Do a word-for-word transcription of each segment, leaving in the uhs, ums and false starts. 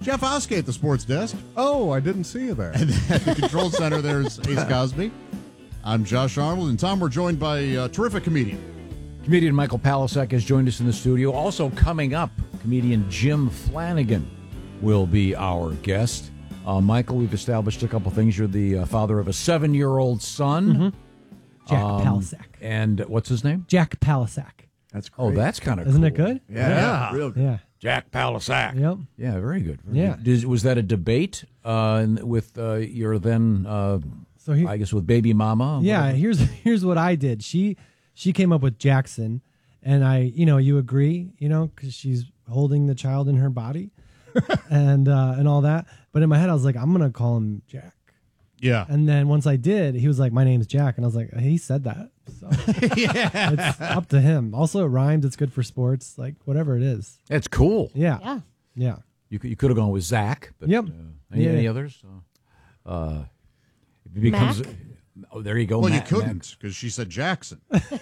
Jeff Oskey at the sports desk. Oh, I didn't see you there. And at the control center, there's Ace Cosby. I'm Josh Arnold, and Tom, we're joined by a terrific comedian. Comedian Michael Palasek has joined us in the studio. Also coming up, comedian Jim Flanagan will be our guest. Uh, Michael, we've established a couple things. You're the uh, father of a seven-year-old son. Mm-hmm. Jack um, Palasek. And what's his name? Jack Palasek. That's great. Oh, that's kind of cool. Isn't it good? Yeah, yeah. real good. Yeah. Jack Palasek. Yep. Yeah, very good. Very yeah. good. Did, was that a debate uh, with uh, your then, uh, so he, I guess, with baby mama? Yeah, whatever? here's here's what I did. She she came up with Jackson, and I, you know, you agree, you know, because she's holding the child in her body, and uh, and all that. But in my head, I was like, I'm gonna call him Jack. Yeah. And then once I did, he was like, my name's Jack. And I was like, he said that. So yeah. It's up to him. Also, it rhymes. It's good for sports. Like, whatever it is. It's cool. Yeah. Yeah. Yeah. You could, you could have gone with Zach. But, Yep. Uh, any, Yeah. any others? Uh, uh, it becomes, Mac? Oh, there you go. Well, Mac, you couldn't, because she said Jackson.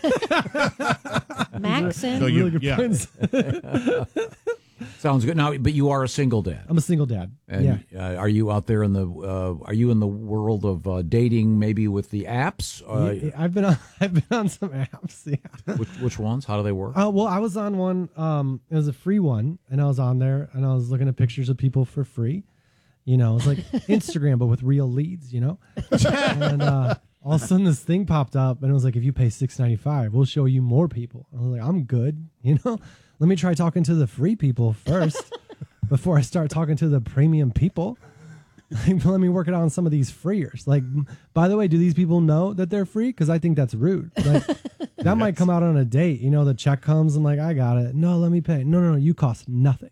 Maxon. So you, Really good yeah. points. Sounds good. Now, but you are a single dad. I'm a single dad. And yeah. uh, are you out there in the? Uh, are you in the world of uh, dating? Maybe with the apps. Uh, Yeah, I've been on. I've been on some apps. Yeah. which, which ones? How do they work? Uh, well, I was on one. Um, it was a free one, and I was on there, and I was looking at pictures of people for free. You know, it's like Instagram, but with real leads. You know, and uh, all of a sudden this thing popped up, and it was like, if you pay six ninety five, we'll show you more people. I was like, I'm good. You know, let me try talking to the free people first before I start talking to the premium people. Like, let me work it on some of these freers. Like, by the way, do these people know that they're free? Because I think that's rude. Like, that might come out on a date. You know, the check comes and like, I got it. No, let me pay. No, no, no, you cost nothing.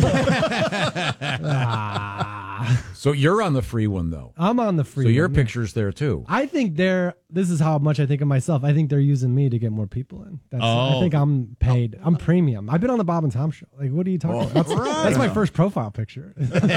ah. So you're on the free one though. I'm on the free. So your one, yeah. picture's there too. I think they're. This is how much I think of myself. I think they're using me to get more people in. That's, Oh. I think I'm paid. I'm premium. I've been on the Bob and Tom show. Like, what are you talking Oh, about? That's, right. that's my first profile picture.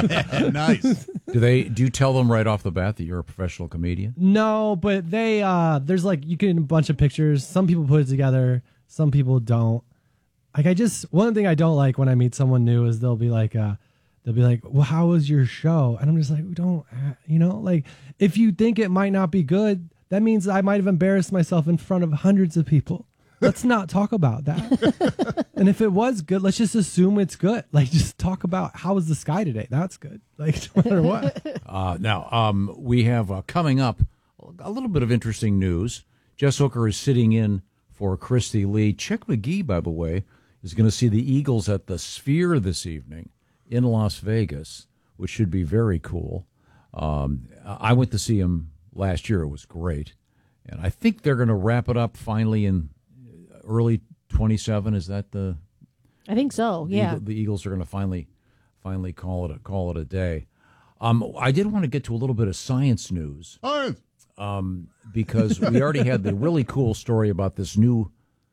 Nice. Do they? Do you tell them right off the bat that you're a professional comedian? No, but they uh there's like you get a bunch of pictures. Some people put it together, some people don't. Like I just one thing I don't like when I meet someone new is they'll be like uh they'll be like, "Well, how was your show?" And I'm just like, "We don't, uh, you know, like if you think it might not be good, that means I might have embarrassed myself in front of hundreds of people. Let's not talk about that. And if it was good, let's just assume it's good. Like just talk about how was the sky today? That's good. Like no matter what." Uh, now, um, we have uh, coming up a little bit of interesting news. Jess Hooker is sitting in for Christy Lee. Chick McGee, by the way, is going to see the Eagles at the Sphere this evening in Las Vegas, which should be very cool. Um, I went to see him last year. It was great. And I think they're going to wrap it up finally in early twenty-seven. Is that the... I think so. The Yeah. Eagle, the Eagles are going to finally, finally call it a call it a day. Um, I did want to get to a little bit of science news Oh, um, because we already had the really cool story about this new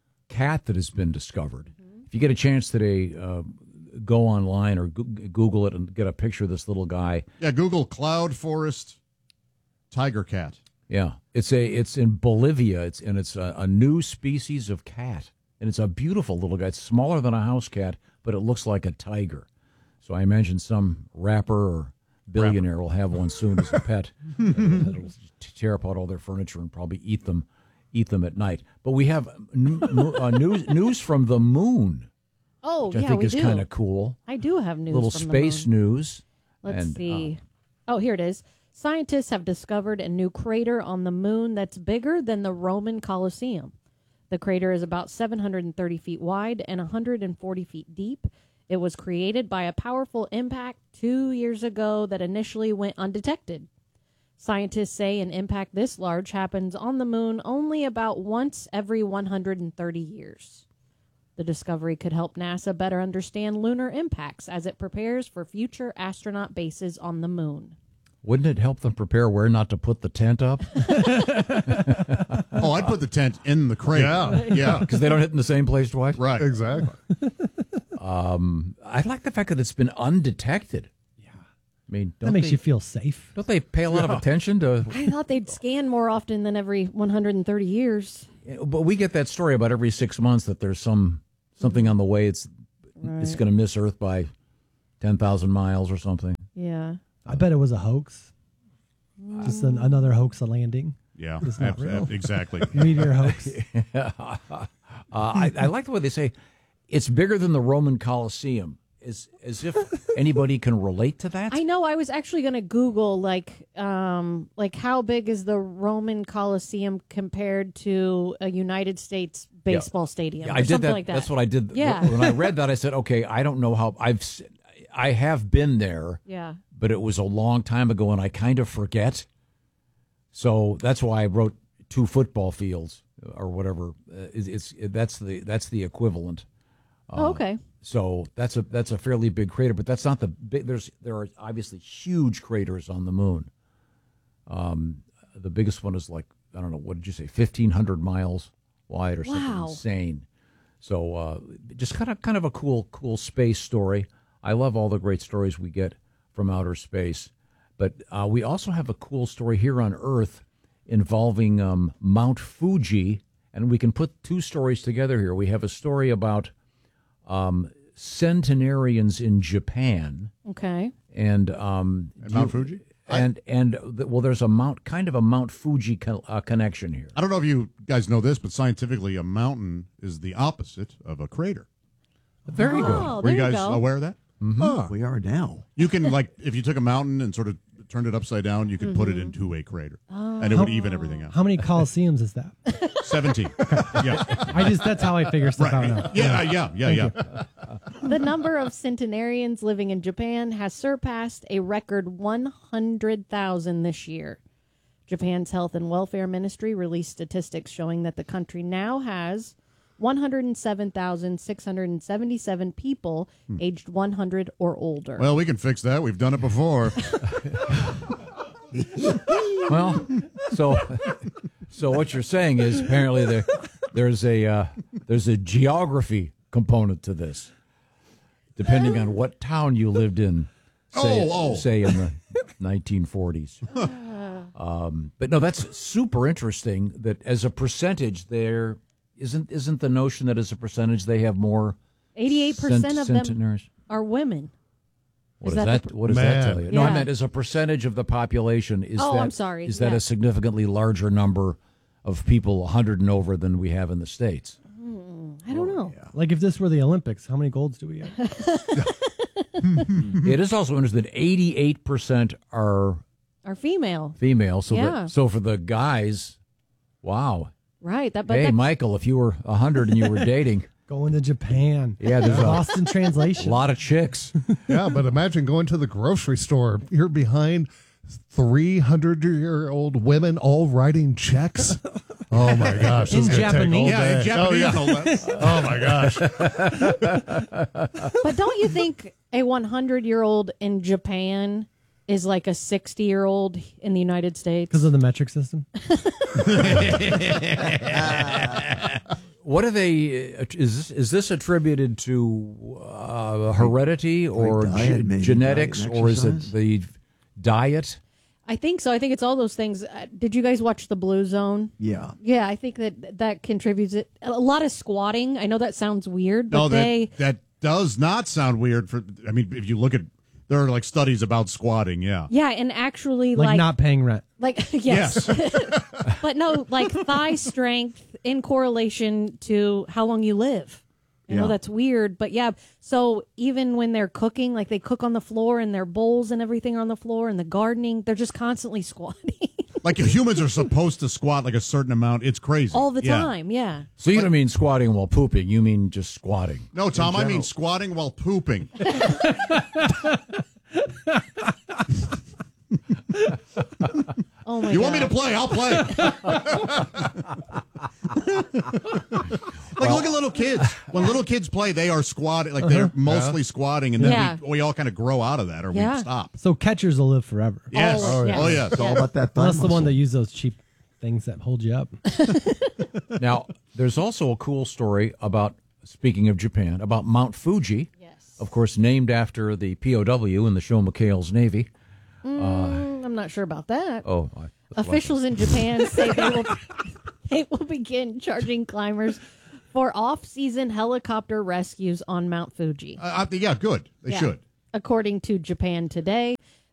cat that has been discovered. Mm-hmm. If you get a chance today, uh, go online or go- Google it and get a picture of this little guy. yeah, Google Cloud Forest Tiger Cat. Yeah, it's a it's in Bolivia. It's and it's a, a new species of cat, and it's a beautiful little guy. It's smaller than a house cat, but it looks like a tiger. So I imagine some rapper or billionaire will have one soon as a pet. It'll tear apart all their furniture and probably eat them, eat them at night. But we have n- n- uh, news news from the moon, Oh, which I yeah, think we is do. kind of cool. I do have news. Little from space the moon. news. Let's and, see. Oh, here it is. Scientists have discovered a new crater on the moon that's bigger than the Roman Colosseum. The crater is about seven hundred thirty feet wide and one hundred forty feet deep. It was created by a powerful impact two years ago that initially went undetected. Scientists say an impact this large happens on the moon only about once every one hundred thirty years. The discovery could help NASA better understand lunar impacts as it prepares for future astronaut bases on the moon. Wouldn't it help them prepare where not to put the tent up? Oh, I'd put the tent in the crate. Yeah. Yeah. Because they don't hit in the same place twice? Right. Exactly. Um, I like the fact that it's been undetected. Yeah. I mean, don't That makes they, you feel safe. don't they pay a lot of attention to... I thought they'd scan more often than every one hundred thirty years. But we get that story about every six months that there's some something on the way. It's it's going to miss Earth by ten thousand miles or something. Yeah. I bet it was a hoax. Just an, another hoax, a landing. Yeah, It's not ab- real. ab- exactly. Meteor hoax. Uh, I, I like the way they say it's bigger than the Roman Colosseum. As, as if anybody can relate to that. I know. I was actually going to Google like, um, like how big is the Roman Coliseum compared to a United States baseball stadium? Yeah, or I did something that. like that. That's what I did. Yeah. When I read that, I said, okay, I don't know how I've, s- I have been there, Yeah. but it was a long time ago, and I kind of forget. So that's why I wrote two football fields or whatever. Uh, it's, it's that's the that's the equivalent. Oh, okay. So that's a that's a fairly big crater, but that's not the big. There's there are obviously huge craters on the moon. Um, the biggest one is like I don't know what did you say, fifteen hundred miles wide or something Wow. insane. So uh, just kind of kind of a cool cool space story. I love all the great stories we get from outer space, but uh, we also have a cool story here on Earth involving um, Mount Fuji, and we can put two stories together here. We have a story about um, centenarians in Japan, Okay. and um, And Mount Fuji? and and the, well, there's a Mount kind of a Mount Fuji co- uh, connection here. I don't know if you guys know this, but scientifically, a mountain is the opposite of a crater. Very good. Oh, Were there you guys go. aware of that? Oh, we are now. You can, like, if you took a mountain and sort of turned it upside down, you could put it into a crater, and it would even everything out. How many Coliseums is that? seventeen. Yeah. I just that's how I figure stuff out now. Yeah, yeah, yeah, yeah. The number of centenarians living in Japan has surpassed a record one hundred thousand this year. Japan's Health and Welfare Ministry released statistics showing that the country now has one hundred seven thousand six hundred seventy-seven people aged one hundred or older. Well, we can fix that. We've done it before. Well, so so what you're saying is apparently there there's a uh, there's a geography component to this, depending on what town you lived in. Say, Oh, oh. say in the nineteen forties. Um, but no, that's super interesting. That as a percentage, there isn't isn't the notion that as a percentage they have more eighty-eight percent cent- of them centenaries. are women. What Is does that that? the- What does that Man. tell you? No, I Yeah. meant as a percentage of the population. Is Oh, that, I'm sorry. Is that Yeah. a significantly larger number of people, one hundred and over, than we have in the States? I don't know. Like if this were the Olympics, how many golds do we have? It is also interesting that eighty-eight percent are Are female. female. So, Yeah. that, so for the guys, wow. Right. That, but Hey, that, Michael, if you were one hundred and you were dating, Going to Japan. yeah, there's a Boston translation. lot of chicks. Yeah, but imagine going to the grocery store. You're behind three hundred year old women all writing checks. Oh my gosh. In this is gonna take all Japanese. Yeah, in day. Japanese. Oh, yeah. Oh, my gosh. but don't you think a one hundred year old in Japan is like a sixty year old in the United States? Because of the metric system. What are they? uh, Is this, is this attributed to uh, heredity or diet, ge- maybe, genetics, diet and or is it exercise? the diet? I think so. I think it's all those things. Uh, did you guys watch The Blue Zone? Yeah. Yeah, I think that that contributes it. A lot of squatting. I know that sounds weird, but No, that, they that does not sound weird. For I mean, if you look at, there are like studies about squatting. Yeah. yeah, and actually Like, like not paying rent. like yes, but no, like thigh strength in correlation to how long you live. I know Yeah. that's weird, but yeah. So even when they're cooking, like they cook on the floor and their bowls and everything are on the floor, and the gardening, they're just constantly squatting Like humans are supposed to squat like a certain amount. It's crazy. all the Yeah. time. Yeah. So you don't mean squatting while pooping. You mean just squatting. No, Tom, I mean general. squatting while pooping. Oh my You god. want me to play? I'll play. Like, look at little kids. When little kids play, they are squatting. Like, they're mostly squatting, and then Yeah. we, we all kind of grow out of that, or Yeah. we stop. So catchers will live forever. Yes. Oh, yes. Oh, yes. It's all about that thigh Unless the one muscle. that use those cheap things that hold you up. Now, there's also a cool story about, speaking of Japan, about Mount Fuji. Yes. Of course, named after the P O W in the show McHale's Navy. Mm, I'm not sure about that. Oh, I, Officials in Japan say they will they will begin charging climbers for off-season helicopter rescues on Mount Fuji. Uh, I think- yeah, good. They Yeah. should. According to Japan Today,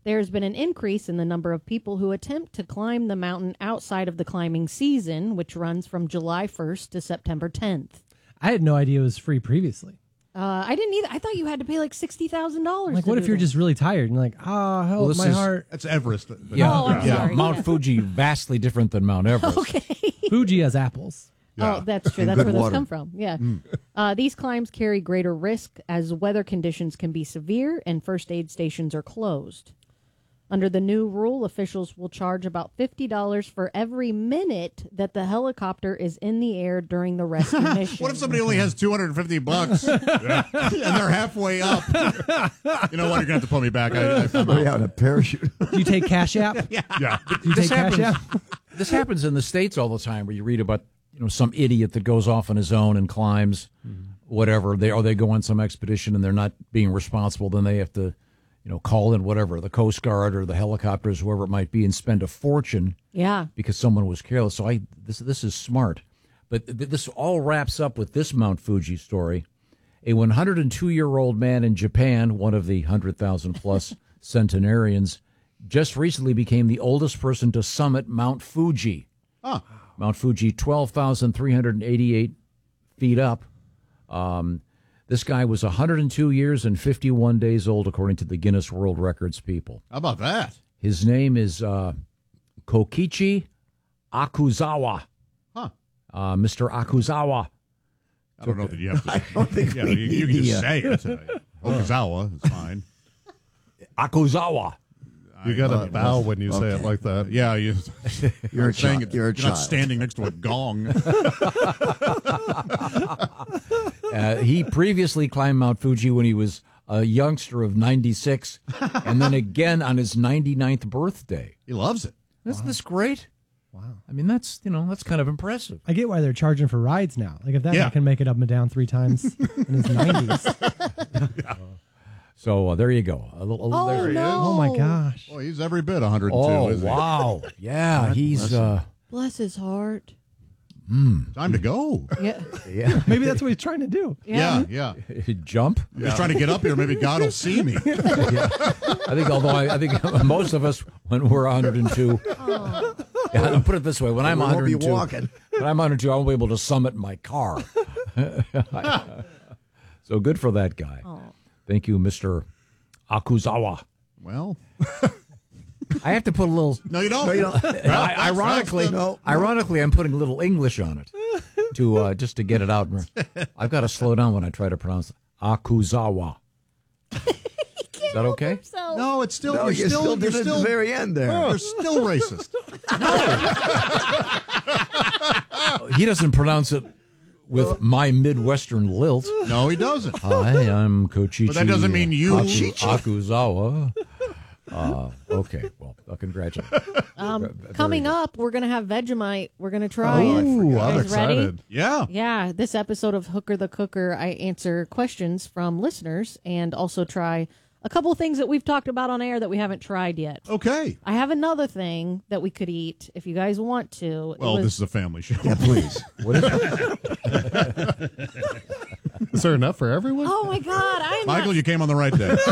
There's been an increase in the number of people who attempt to climb the mountain outside of the climbing season, which runs from July first to September tenth. I had no idea it was free previously. Uh, I didn't either. I thought you had to pay like sixty thousand dollars. Like, what if you're just really tired and like, ah, oh, help Well, this my is- heart? That's Everest. Yeah, Oh, I'm yeah. sorry. Mount Yeah. Fuji, vastly different than Mount Everest. Okay. Fuji has apples. Yeah. Oh, that's true. And That's good where those water. come from. Yeah. Uh, these climbs carry greater risk as weather conditions can be severe and first aid stations are closed. Under the new rule, officials will charge about fifty dollars for every minute that the helicopter is in the air during the rescue mission. What if somebody only has two hundred fifty bucks and they're halfway up? You know what? You're going to have to pull me back. I, I, I'm Somebody out. out in a parachute. Do you take Cash App? Yeah. Do you This take Cash happens, App? this happens in the States all the time where you read about, you know, some idiot that goes off on his own and climbs whatever. They or they go on some expedition and they're not being responsible. Then they have to, you know, call in whatever, the Coast Guard or the helicopters, whoever it might be, and spend a fortune Yeah. because someone was careless. So I this this is smart. But th- this all wraps up with this Mount Fuji story. A one hundred two year old man in Japan, one of the one hundred thousand plus centenarians, just recently became the oldest person to summit Mount Fuji. Huh. Mount Fuji, twelve thousand three hundred eighty-eight feet up. Um, this guy was one hundred two years and fifty-one days old, according to the Guinness World Records people. How about that? His name is uh, Kokichi Akuzawa. Huh. Uh, Mister Akuzawa. I don't know that you have to. I don't think Yeah, we you, you can need just the, uh, say it. Okazawa is fine. Akuzawa. You got I- to bow when you say it like that. Yeah, you, You're a saying child. it, You're a not child. standing next to a gong. Uh, he previously climbed Mount Fuji when he was a youngster of ninety-six, and then again on his ninety-ninth birthday. He loves it. Isn't this great? Wow. I mean, that's, you know, that's kind of impressive. I get why they're charging for rides now. Like if that Yeah. guy can make it up and down three times in his nineties. So uh, there you go. A little, Oh, there- no. Oh my gosh. Boy, he's every bit one hundred two. Oh, isn't he? wow. Yeah, he's, uh, Bless his heart. Time to go. Yeah. yeah, Maybe that's what he's trying to do. Yeah, yeah. jump. He's trying to get up here. Maybe God will see me. I think, although I, I think most of us, when we're one hundred two, yeah, I'll put it this way: when I'm We won't be one hundred two, walking. when I'm one hundred two, I won't be able to summit my car. So good for that guy. Thank you, Mister Akuzawa. Well, I have to put a little. no, you don't. No, you don't. I, ironically, No, no. ironically, I'm putting a little English on it to uh, just to get it out. I've got to slow down when I try to pronounce it. Akuzawa. Is that okay? So No, it's still. No, you're you still. still did you're it at still. the very end there. You're still racist. He doesn't pronounce it with my Midwestern lilt. No, he doesn't. Hi, I'm Kochichi. But that doesn't mean you- Aku, Akuzawa. Uh, okay, well, uh, congratulations. um, coming up, we're gonna have Vegemite. We're gonna try it. Ooh, You I'm guys ready? excited. Yeah. Yeah, this episode of Hooker the Cooker, I answer questions from listeners and also try a couple things that we've talked about on air that we haven't tried yet. Okay. I have another thing that we could eat if you guys want to. It Well, was- this is a family show. Yeah, please. What is it? Is there enough for everyone? oh my God, I'm Michael, not, you came on the right day.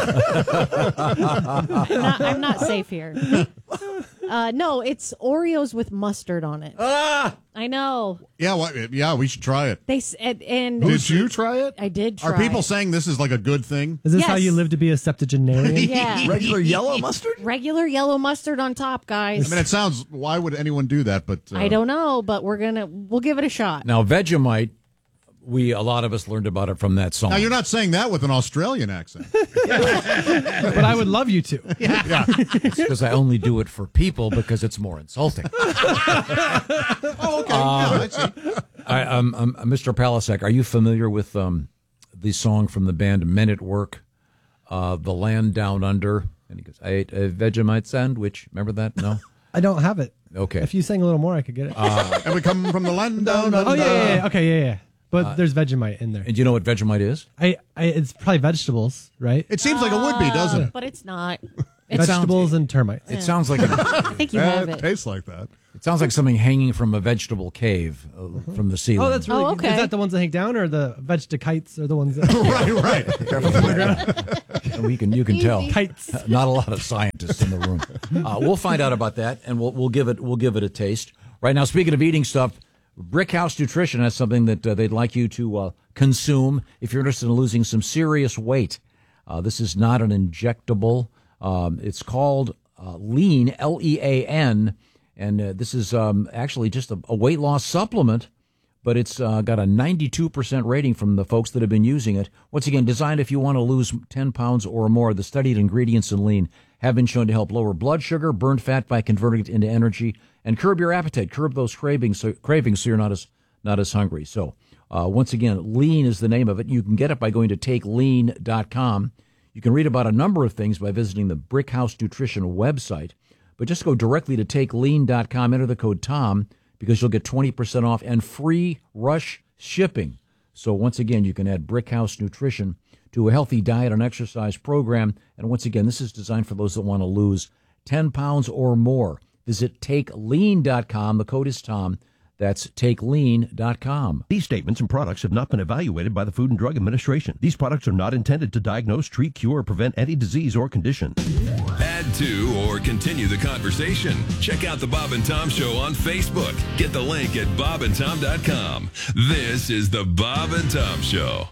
I'm not, I'm not safe here. Uh, no, it's Oreos with mustard on it. Ah! I know. Yeah, well, yeah, we should try it. They s- and, and Did you try it? I did try. Are people saying this is like a good thing? Is this Yes. how you live to be a septuagenarian? Yeah. Regular yellow mustard? Regular yellow mustard on top, guys. I mean, it sounds. Why would anyone do that? But uh, I don't know, but we're gonna we'll give it a shot. Now, Vegemite, we a lot of us learned about it from that song. Now you're not saying that with an Australian accent. But I would love you to. Yeah. It's because I only do it for people because it's more insulting. Oh, okay. yeah, I see. I, um, um, Mister Palasek, are you familiar with um, the song from the band Men at Work, uh, "The Land Down Under"? And he goes, "I ate a Vegemite sandwich." Remember that? No. I don't have it. Okay. If you sang a little more, I could get it. And we come from the land down. oh, yeah, yeah, yeah. Okay, yeah, yeah. But Uh, there's Vegemite in there. And do you know what Vegemite is? I, I, it's probably vegetables, right? It seems like it would be, doesn't it? But it's not. It sounds- vegetables and termites. It sounds like an, I think you have it it. tastes like that. It sounds like something hanging from a vegetable cave uh, from the ceiling. Oh, that's really Oh, good. okay. Is that the ones that hang down, or the vegetakites are the ones that right, right. we can you can tell. kites? Not a lot of scientists in the room. Uh, we'll find out about that, and we'll we'll give it we'll give it a taste. Right now, speaking of eating stuff, Brickhouse Nutrition has something that uh, they'd like you to uh, consume if you're interested in losing some serious weight. Uh, this is not an injectable. Um, it's called uh, Lean, L E A N, and uh, this is um, actually just a, a weight loss supplement, but it's uh, got a ninety-two percent rating from the folks that have been using it. Once again, designed if you want to lose ten pounds or more. The studied ingredients in Lean have been shown to help lower blood sugar, burn fat by converting it into energy, and curb your appetite, curb those cravings, so, cravings so you're not as not as hungry. So uh, once again, Lean is the name of it. You can get it by going to take lean dot com. You can read about a number of things by visiting the Brickhouse Nutrition website, but just go directly to take lean dot com, enter the code TOM, because you'll get twenty percent off and free rush shipping. So once again, you can add Brickhouse Nutrition to a healthy diet and exercise program. And once again, this is designed for those that want to lose ten pounds or more. Visit take lean dot com. The code is TOM. That's take lean dot com. These statements and products have not been evaluated by the Food and Drug Administration. These products are not intended to diagnose, treat, cure, or prevent any disease or condition. Add to or continue the conversation. Check out the Bob and Tom Show on Facebook. Get the link at bob and tom dot com. This is the Bob and Tom Show.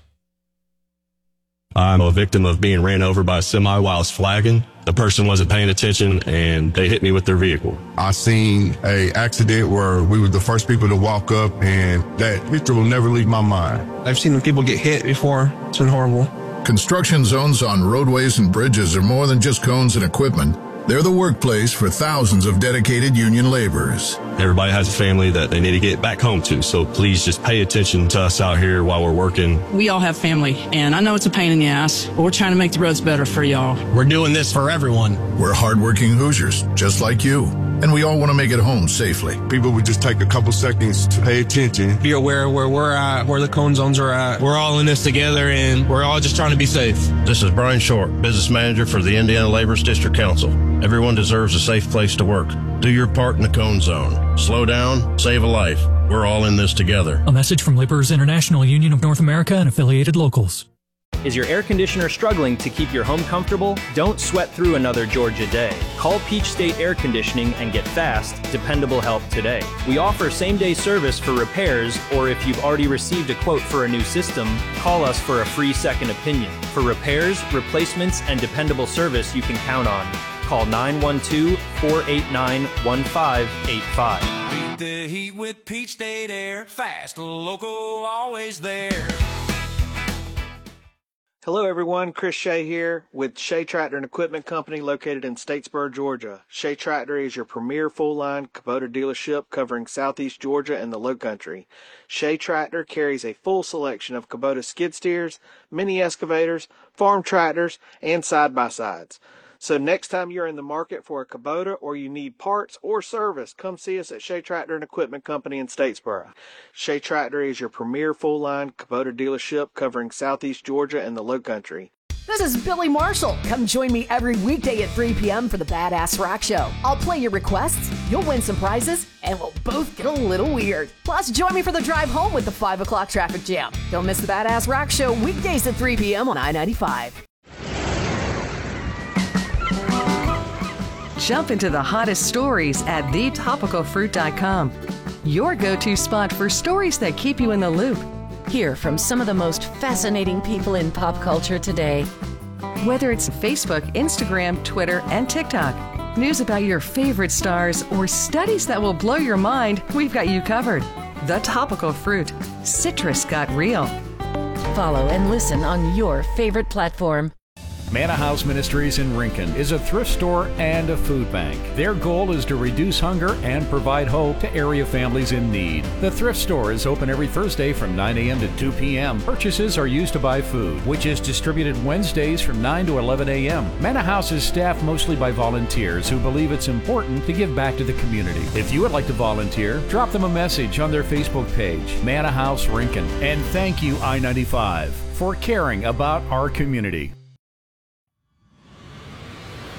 I'm a victim of being ran over by a semi while I was flagging. The person wasn't paying attention and they hit me with their vehicle. I seen a accident where we were the first people to walk up, and that picture will never leave my mind. I've seen people get hit before. It's been horrible. Construction zones on roadways and bridges are more than just cones and equipment. They're the workplace for thousands of dedicated union laborers. Everybody has a family that they need to get back home to, so please just pay attention to us out here while we're working. We all have family, and I know it's a pain in the ass, but we're trying to make the roads better for y'all. We're doing this for everyone. We're hardworking Hoosiers, just like you, and we all want to make it home safely. People would just take a couple seconds to pay attention. Be aware of where we're at, where the cone zones are at. We're all in this together, and we're all just trying to be safe. This is Brian Short, Business Manager for the Indiana Laborers District Council. Everyone deserves a safe place to work. Do your part in the cone zone. Slow down, save a life. We're all in this together. A message from Laborers International Union of North America and affiliated locals. Is your air conditioner struggling to keep your home comfortable? Don't sweat through another Georgia day. Call Peach State Air Conditioning and get fast, dependable help today. We offer same-day service for repairs, or if you've already received a quote for a new system, call us for a free second opinion. For repairs, replacements, and dependable service you can count on. Call nine one two, four eight nine, one five eight five. Beat the heat with Peach State Air. Fast, local, always there. Hello everyone, Chris Shea here with Shea Tractor and Equipment Company located in Statesboro, Georgia. Shea Tractor is your premier full-line Kubota dealership covering southeast Georgia and the Lowcountry. Shea Tractor carries a full selection of Kubota skid steers, mini excavators, farm tractors, and side-by-sides. So next time you're in the market for a Kubota or you need parts or service, come see us at Shea Tractor and Equipment Company in Statesboro. Shea Tractor is your premier full-line Kubota dealership covering southeast Georgia and the Lowcountry. This is Billy Marshall. Come join me every weekday at three p.m. for the Badass Rock Show. I'll play your requests, you'll win some prizes, and we'll both get a little weird. Plus, join me for the drive home with the five o'clock traffic jam. Don't miss the Badass Rock Show weekdays at three p.m. on I ninety-five. Jump into the hottest stories at the topical fruit dot com. Your go-to spot for stories that keep you in the loop. Hear from some of the most fascinating people in pop culture today. Whether it's Facebook, Instagram, Twitter, and TikTok, news about your favorite stars, or studies that will blow your mind, we've got you covered. The Topical Fruit. Citrus got real. Follow and listen on your favorite platform. Manna House Ministries in Rincon is a thrift store and a food bank. Their goal is to reduce hunger and provide hope to area families in need. The thrift store is open every Thursday from nine a.m. to two p.m. Purchases are used to buy food, which is distributed Wednesdays from nine to eleven a.m. Manna House is staffed mostly by volunteers who believe it's important to give back to the community. If you would like to volunteer, drop them a message on their Facebook page, Manna House Rincon. And thank you, I ninety-five, for caring about our community.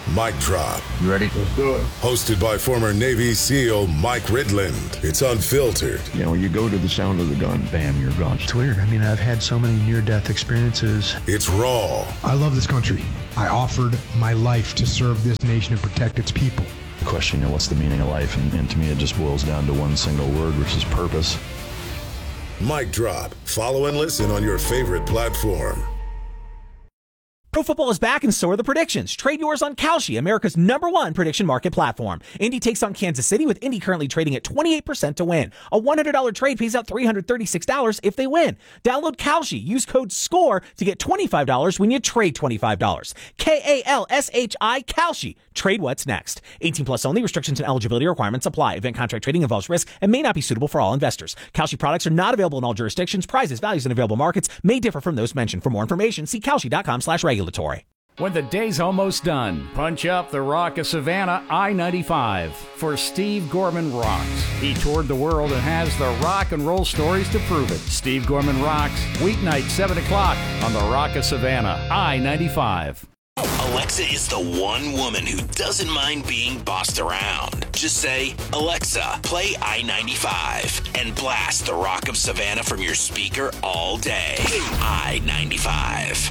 Mic Drop. You ready? Let's do it. Hosted by former Navy SEAL Mike Ridland. It's unfiltered. You know, when you go to the sound of the gun, bam, you're gone. It's weird. I mean, I've had so many near-death experiences. It's raw. I love this country. I offered my life to serve this nation and protect its people. Question, you know, what's the meaning of life? And, and to me, it just boils down to one single word, which is purpose. Mic Drop. Follow and listen on your favorite platform. Pro football is back and so are the predictions. Trade yours on Kalshi, America's number one prediction market platform. Indy takes on Kansas City, with Indy currently trading at twenty-eight percent to win. A one hundred dollars trade pays out three hundred thirty-six dollars if they win. Download Kalshi. Use code SCORE to get twenty-five dollars when you trade twenty-five dollars. K A L S H I, Kalshi. Trade what's next. eighteen plus only. Restrictions and eligibility requirements apply. Event contract trading involves risk and may not be suitable for all investors. Kalshi products are not available in all jurisdictions. Prices, values, and available markets may differ from those mentioned. For more information, see kalshi.com slash regulatory. When the day's almost done, punch up the Rock of Savannah I ninety-five for Steve Gorman Rocks. He toured the world and has the rock and roll stories to prove it. Steve Gorman Rocks, weeknight, seven o'clock on the Rock of Savannah I ninety-five. Alexa is the one woman who doesn't mind being bossed around. Just say, Alexa, play I ninety-five, and blast the Rock of Savannah from your speaker all day. I ninety-five.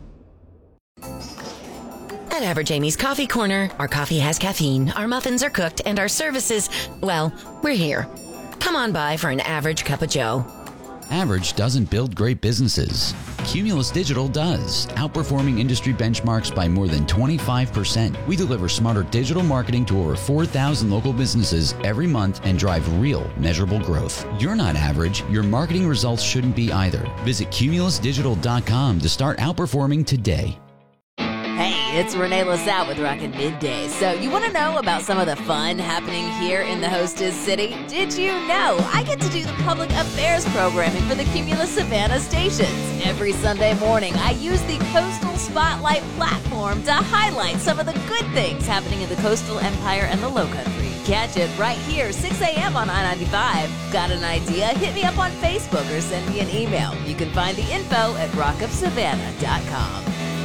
At Average Amy's Coffee Corner, our coffee has caffeine, our muffins are cooked, and our services, well, we're here. Come on by for an average cup of joe. Average doesn't build great businesses. Cumulus Digital does, outperforming industry benchmarks by more than twenty-five percent. We deliver smarter digital marketing to over four thousand local businesses every month and drive real, measurable growth. You're not average. Your marketing results shouldn't be either. Visit cumulus digital dot com to start outperforming today. Hey, it's Renee LaSalle with Rockin' Midday. So you want to know about some of the fun happening here in the hostess city? Did you know I get to do the public affairs programming for the Cumulus Savannah stations? Every Sunday morning, I use the Coastal Spotlight platform to highlight some of the good things happening in the coastal empire and the Lowcountry. Catch it right here, six a.m. on I ninety-five. Got an idea? Hit me up on Facebook or send me an email. You can find the info at rock of savannah dot com.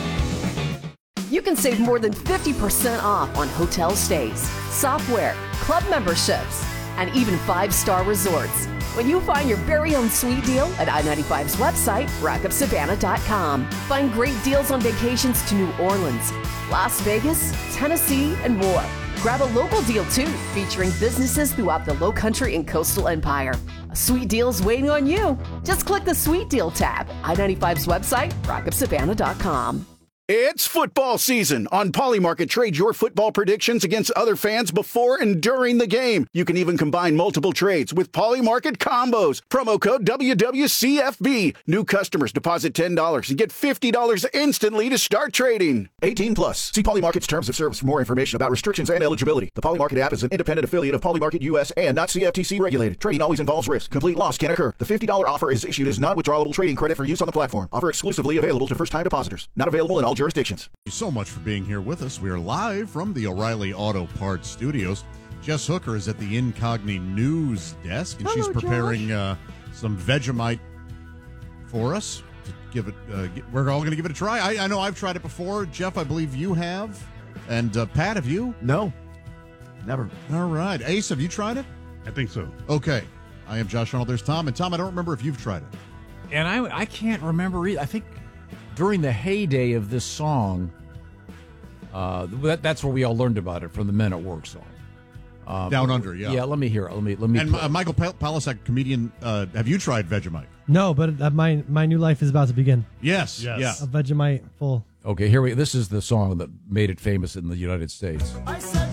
You can save more than fifty percent off on hotel stays, software, club memberships, and even five-star resorts when you find your very own sweet deal at I ninety-five's website, rock of savannah dot com. Find great deals on vacations to New Orleans, Las Vegas, Tennessee, and more. Grab a local deal, too, featuring businesses throughout the Lowcountry and Coastal Empire. A sweet deal's waiting on you. Just click the Sweet Deal tab. I ninety-five's website, rock of savannah dot com. It's football season. On Polymarket, trade your football predictions against other fans before and during the game. You can even combine multiple trades with Polymarket combos. Promo code W W C F B. New customers deposit ten dollars and get fifty dollars instantly to start trading. eighteen plus. See Polymarket's terms of service for more information about restrictions and eligibility. The Polymarket app is an independent affiliate of Polymarket U S and not C F T C regulated. Trading always involves risk. Complete loss can occur. The fifty dollars offer is issued as non-withdrawable trading credit for use on the platform. Offer exclusively available to first-time depositors. Not available in all jurisdictions. Thank you so much for being here with us. We are live from the O'Reilly Auto Parts Studios. Jess Hooker is at the Incogni News desk, and Hello, she's preparing uh, some Vegemite for us to give it. Uh, get, we're all going to give it a try. I, I know I've tried it before. Jeff, I believe you have, and uh, Pat, have you? No, never. All right, Ace, have you tried it? I think so. Okay, I am Josh Arnold. There's Tom, and Tom, I don't remember if you've tried it. And I, I can't remember either. I think during the heyday of this song, uh, that, that's where we all learned about it, from the Men at Work song. Uh, Down Under, yeah. Yeah, let me hear it. Let me let me. And uh, Michael Pal- Palisak, comedian, uh, have you tried Vegemite? No, but uh, my my new life is about to begin. Yes, yes. Yeah. A Vegemite full. Okay, here we. This is the song that made it famous in the United States.